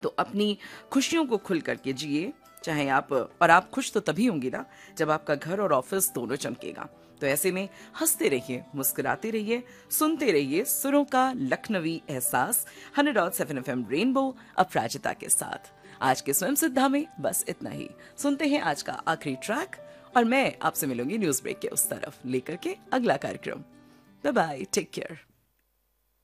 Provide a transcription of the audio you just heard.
तो अपनी खुशियों को खुल करके जिए, चाहे आप, और आप खुश तो तभी होंगी ना जब आपका घर और ऑफिस दोनों चमकेगा। तो ऐसे में हंसते रहिए, मुस्कुराते रहिए, सुनते रहिए सुरों का लखनवी एहसास 100.7 FM रेनबो अपराजिता के साथ। आज के स्वयं सिद्धा में बस इतना ही। सुनते हैं आज का आखिरी ट्रैक और मैं आपसे मिलूंगी न्यूज ब्रेक के उस तरफ लेकर के अगला कार्यक्रम। Bye bye, take care.